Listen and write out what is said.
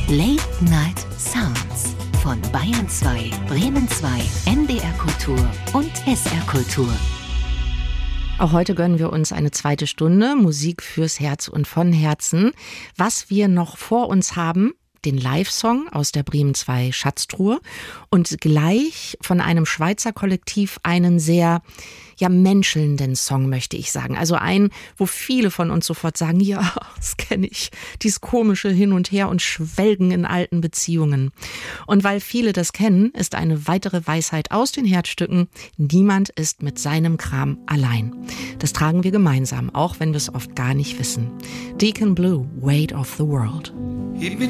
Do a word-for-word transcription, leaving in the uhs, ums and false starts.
Late Night Sounds von Bayern zwei, Bremen zwei, N D R Kultur und S R Kultur. Auch heute gönnen wir uns eine zweite Stunde Musik fürs Herz und von Herzen. Was wir noch vor uns haben: den Live-Song aus der Bremen zwei Schatztruhe und gleich von einem Schweizer Kollektiv einen sehr ja menschelnden Song, möchte ich sagen. Also einen, wo viele von uns sofort sagen, ja, das kenne ich, dieses komische Hin und Her und Schwelgen in alten Beziehungen. Und weil viele das kennen, ist eine weitere Weisheit aus den Herzstücken: niemand ist mit seinem Kram allein. Das tragen wir gemeinsam, auch wenn wir es oft gar nicht wissen. Deacon Blue, Weight of the World. He'd been